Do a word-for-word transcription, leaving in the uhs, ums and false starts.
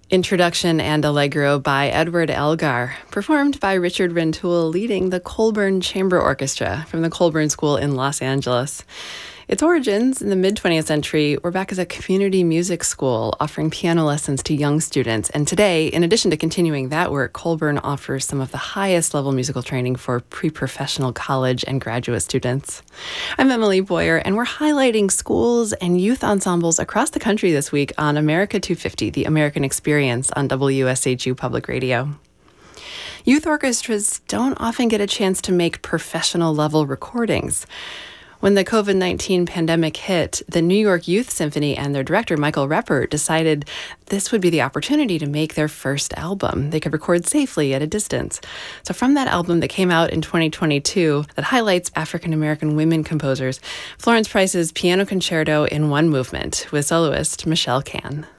Introduction and Allegro by Edward Elgar, performed by Richard Rintoul leading the Colburn Chamber Orchestra from the Colburn School in Los Angeles. Its origins in the mid-twentieth century were back as a community music school offering piano lessons to young students. And today, in addition to continuing that work, Colburn offers some of the highest level musical training for pre-professional college and graduate students. I'm Emily Boyer, and we're highlighting schools and youth ensembles across the country this week on America two fifty, the American Experience on W S H U Public Radio. Youth orchestras don't often get a chance to make professional level recordings. When the COVID nineteen pandemic hit, the New York Youth Symphony and their director, Michael Reppert, decided this would be the opportunity to make their first album. They could record safely at a distance. So from that album that came out in twenty twenty-two that highlights African-American women composers, Florence Price's Piano Concerto in One Movement with soloist Michelle Cann.